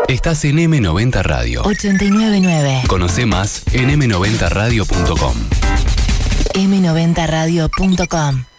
Estás en M90 Radio 899. Conoce más en m90radio.com. m90radio.com